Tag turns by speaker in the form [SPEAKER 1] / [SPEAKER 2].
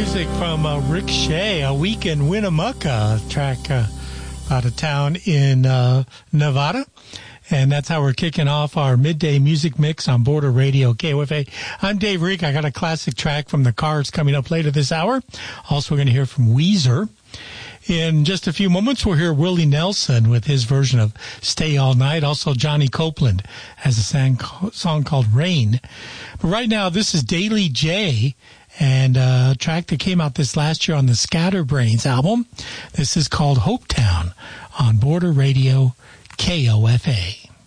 [SPEAKER 1] Music from Rick Shea, A Week in Winnemucca, track out of town in Nevada. And that's how we're kicking off our midday music mix on Border Radio KOFA. I'm Dave Reek. I got a classic track from the Cars coming up later this hour. Also, we're going to hear from Weezer. In just a few moments, we'll hear Willie Nelson with his version of Stay All Night. Also, Johnny Copeland has a song called Rain. But right now, this is Daily J, and a track that came out this last year on the Scatterbrains album. This is called Hopetown on Border Radio KOFA.